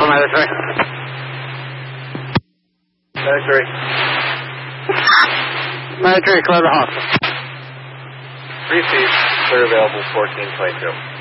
Medic 3. Medic 3. Medic 3, clear the hospital. Received. Clear available 1422.